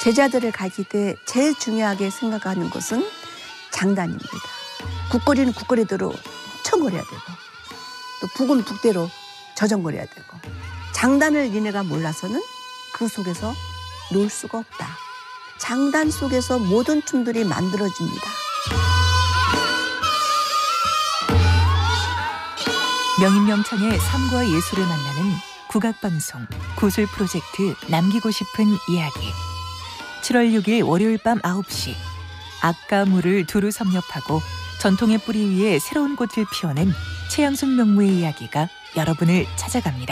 제자들을 가질 때 제일 중요하게 생각하는 것은 장단입니다. 국거리는 국거리대로 청거려야 되고 또 북은 북대로 저정거려야 되고 장단을 니네가 몰라서는 그 속에서 놀 수가 없다. 장단 속에서 모든 춤들이 만들어집니다. 명인명창의 삶과 예술을 만나는 국악방송 구술 프로젝트 남기고 싶은 이야기. 7월 6일 월요일 밤 9시 악과 물을 두루 섭렵하고 전통의 뿌리 위에 새로운 꽃을 피워낸 최양순 명무의 이야기가 여러분을 찾아갑니다.